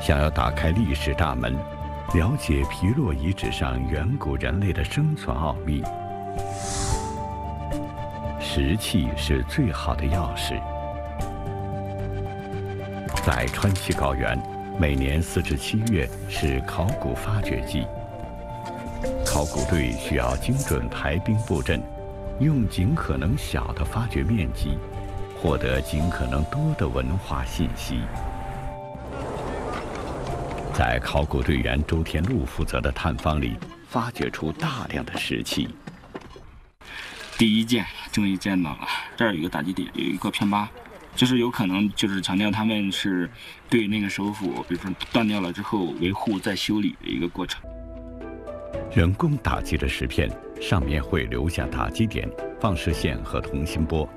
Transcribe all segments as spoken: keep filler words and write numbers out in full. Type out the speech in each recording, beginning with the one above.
想要打开历史大门，了解皮洛遗址上远古人类的生存奥秘，石器是最好的钥匙。在川西高原，每年四至七月是考古发掘季。考古队需要精准排兵布阵，用尽可能小的发掘面积，获得尽可能多的文化信息。在考古队员周天禄负责的探方里，发掘出大量的石器。 第一件终于见到了，这儿有一个打击点，有一个片疤，就是有可能就是强调他们是对那个首府，比如说断掉了之后维护再修理的一个过程。 人工打击的石片上面会留下打击点、放射线和同心波。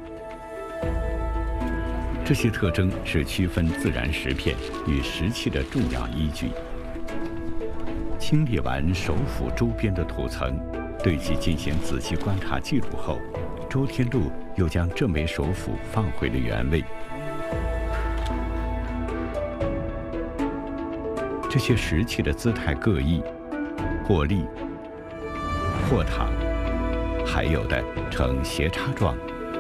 这些特征是区分自然石片与石器的重要依据。清理完首府周边的土层，对其进行仔细观察记录后，周天禄又将这枚首府放回了原位。这些石器的姿态各异，或立、或躺，还有的呈斜插状。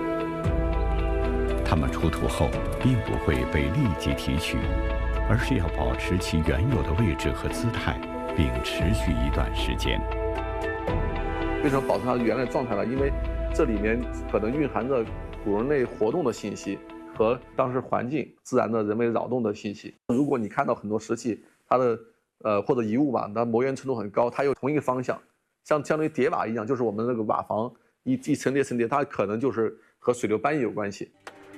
它们出土后并不会被立即提取，而是要保持其原有的位置和姿态，并持续一段时间。 为什么保持它的原来状态呢？因为这里面可能蕴含着古人类活动的信息和当时环境自然的人为扰动的信息。如果你看到很多石器，它的呃或者遗物吧，它磨圆程度很高，它有同一个方向，像相当于叠瓦一样，就是我们那个瓦房一一层叠层叠，它可能就是和水流搬移有关系。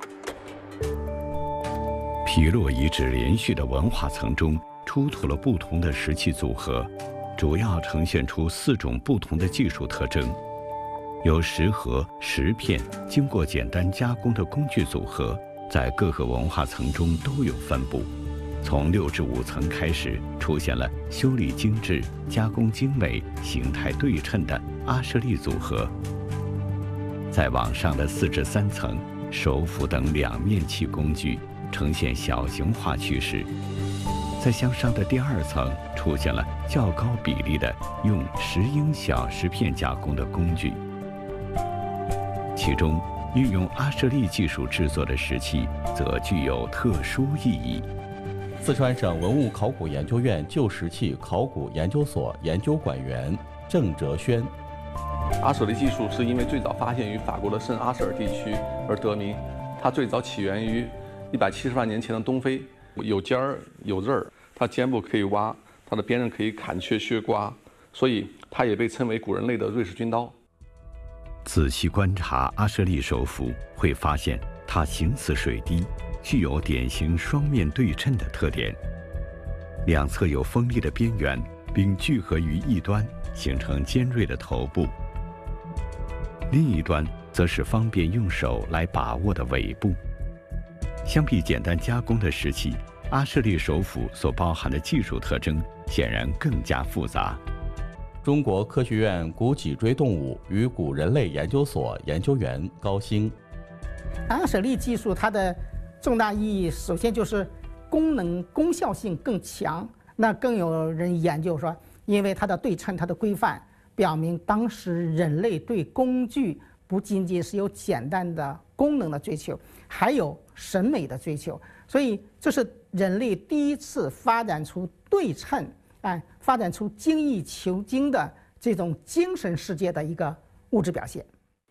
皮洛遗址连续的文化层中出土了不同的石器组合，主要呈现出四种不同的技术特征。由石盒、石片经过简单加工的工具组合，在各个文化层中都有分布。从六至五层开始，出现了修理精致、加工精美、形态对称的阿舍利组合。再往上的四至三层，手斧等两面器工具呈现小型化趋势。在向上的第二层出现了较高比例的用石英小石片加工的工具，其中运用阿舍利技术制作的石器则具有特殊意义。 四川省文物考古研究院旧石器考古研究所研究馆员郑哲轩： 阿舍利技术是因为最早发现于法国的圣阿舍尔地区而得名，它最早起源于一百七十万年前的东非，有尖儿有刃儿，它尖部可以挖，它的边刃可以砍削削刮，所以它也被称为古人类的瑞士军刀。 仔细观察阿舍利首府，会发现它形似水滴，具有典型双面对称的特点，两侧有锋利的边缘，并聚合于一端，形成尖锐的头部。另一端则是方便用手来把握的尾部。相比简单加工的石器，阿舍利首府所包含的技术特征显然更加复杂。 中国科学院古脊椎动物与古人类研究所研究员高兴： 阿舍利技术它的重大意义，首先就是功能功效性更强。那更有人研究说，因为它的对称、它的规范，表明当时人类对工具不仅仅是有简单的功能的追求，还有审美的追求。所以这是人类第一次发展出对称，哎，发展出精益求精的这种精神世界的一个物质表现。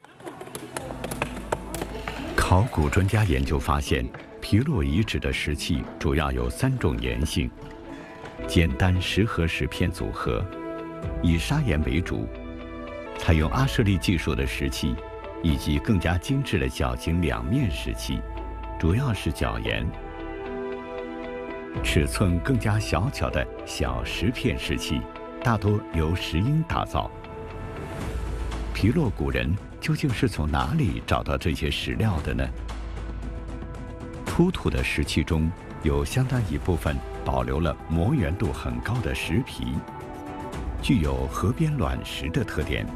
考古专家研究发现，皮洛遗址的石器主要有三种岩性：简单石盒石片组合，以砂岩为主，采用阿舍利技术的石器，以及更加精致的小型两面石器，主要是角岩。尺寸更加小巧的小石片石器，大多由石英打造。皮洛古人究竟是从哪里找到这些石料的呢？出土的石器中有相当一部分保留了磨圆度很高的石皮，具有河边卵石的特点。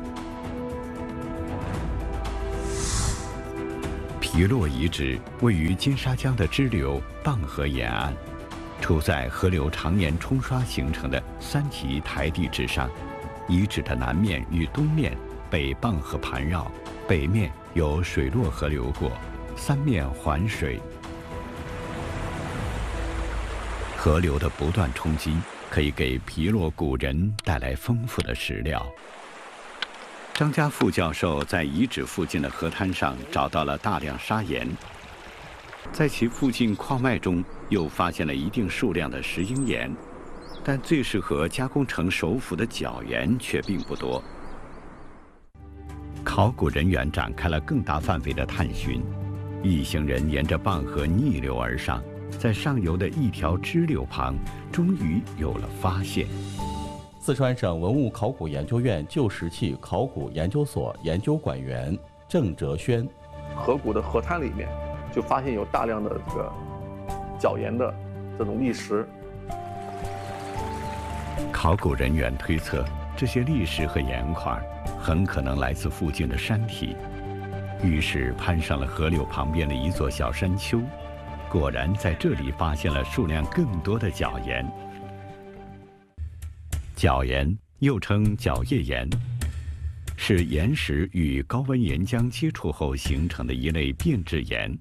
皮洛遗址位于金沙江的支流蚌河沿岸， 处在河流常年冲刷形成的三级台地之上，遗址的南面与东面被傍河盘绕，北面有水洛河流过，三面环水。河流的不断冲击可以给皮洛古人带来丰富的史料。张家副教授在遗址附近的河滩上找到了大量砂岩，在其附近矿脉中又发现了一定数量的石英岩，但最适合加工成手斧的角岩却并不多。考古人员展开了更大范围的探寻，一行人沿着傍河逆流而上，在上游的一条支流旁，终于有了发现。 四川省文物考古研究院旧石器考古研究所研究馆员郑哲轩， 河谷的河滩里面就发现有大量的这个角岩的这种砾石。 考古人员推测，这些砾石和岩块很可能来自附近的山体，于是攀上了河流旁边的一座小山丘，果然在这里发现了数量更多的角岩。角岩又称角叶岩，是岩石与高温岩浆接触后形成的一类变质岩。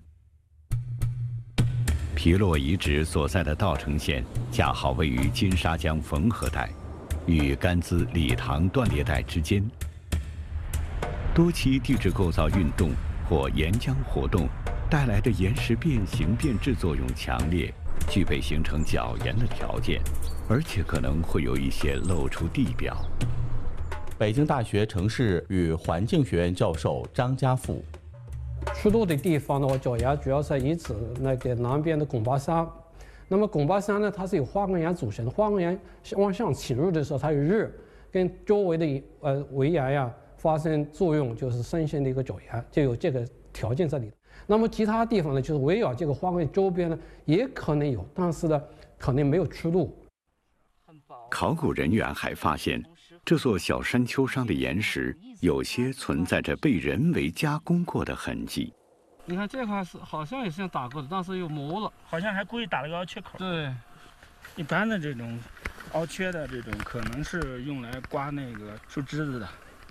皮洛遗址所在的稻城县恰好位于金沙江缝合带与甘孜理塘断裂带之间，多期地质构造运动或岩浆活动带来的岩石变形变质作用强烈，具备形成角岩的条件，而且可能会有一些露出地表。 北京大学城市与环境学院教授张家富， 出土的地方的话，角岩主要是遗址那个南边的拱巴山。那么拱巴山呢，它是由花岗岩组成的，花岗岩往上侵入的时候，它有热跟周围的呃围岩呀发生作用，就是生成的一个角岩，就有这个条件在里头。那么其他地方呢，就是围绕这个花岗岩周边呢，也可能有，但是呢，可能没有出土。 考古人员还发现，这座小山丘上的岩石有些存在着被人为加工过的痕迹。 你看这块是好像也是打过的，但是又磨了， 好像还故意打了个凹缺口。 对， 一般的这种凹缺的这种，可能是用来刮那个树枝子的。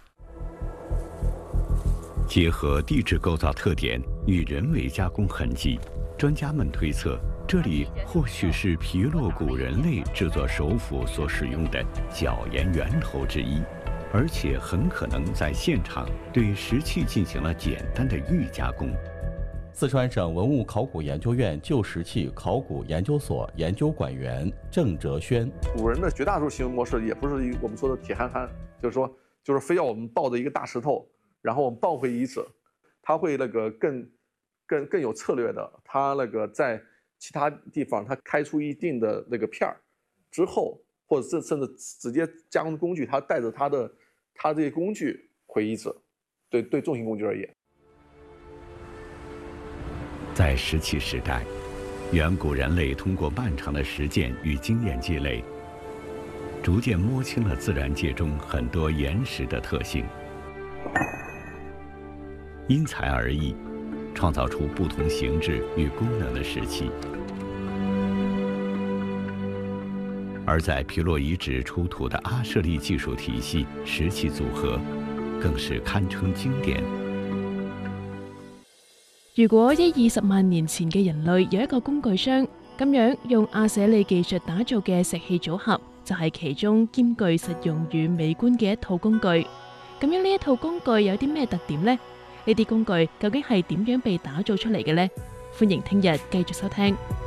结合地质构造特点与人为加工痕迹，专家们推测，这里或许是皮洛古人类制作手斧所使用的角岩源头之一，而且很可能在现场对石器进行了简单的预加工。 四川省文物考古研究院旧石器考古研究所研究馆员郑哲轩， 古人的绝大多数行为模式也不是一我们说的铁憨憨，就是说，就是非要我们抱着一个大石头，然后我们抱回遗址，他会那个更、更、更有策略的，他那个在其他地方他开出一定的那个片儿之后，或者甚甚至直接加工工具，他带着他的他这些工具回遗址，对对重型工具而言。 在石器时代，远古人类通过漫长的实践与经验积累，逐渐摸清了自然界中很多岩石的特性，因材而异，创造出不同形制与功能的石器。而在皮洛遗址出土的阿舍利技术体系石器组合，更是堪稱經典。 如果一二十萬年前嘅人類有一個工具箱，咁樣用阿舍利技術打造嘅石器組合，就係其中兼具實用與美觀嘅一套工具。咁樣呢一套工具有啲咩特點呢？呢啲工具究竟係點樣被打造出嚟嘅呢？歡迎聽日繼續收聽。